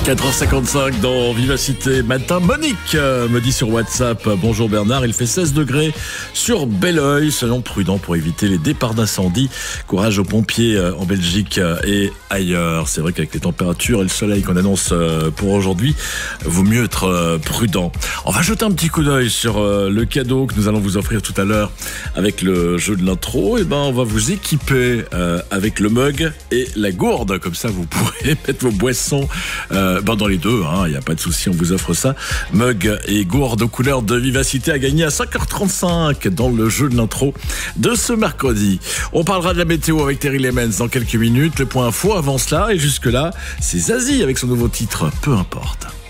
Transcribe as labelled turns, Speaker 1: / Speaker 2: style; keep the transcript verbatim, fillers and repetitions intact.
Speaker 1: quatre heures cinquante-cinq dans Vivacité Matin. Monique euh, me dit sur WhatsApp: bonjour Bernard, il fait seize degrés sur Belleuil. Soyons prudents pour éviter les départs d'incendie. Courage aux pompiers euh, en Belgique euh, et ailleurs. C'est vrai qu'avec les températures et le soleil qu'on annonce euh, pour aujourd'hui, vaut mieux être euh, prudent. On va jeter un petit coup d'œil sur euh, le cadeau que nous allons vous offrir tout à l'heure avec le jeu de l'intro. Et ben, on va vous équiper euh, avec le mug et la gourde. Comme ça, vous pourrez mettre vos boissons euh, Ben dans les deux, il hein, n'y a pas de souci, on vous offre ça. Mug et gourde aux couleurs de Vivacité à gagner à cinq heures trente-cinq dans le jeu de l'intro de ce mercredi. On parlera de la météo avec Terry Lemens dans quelques minutes. Le point info avant cela, et jusque-là, c'est Zazie avec son nouveau titre, Peu importe.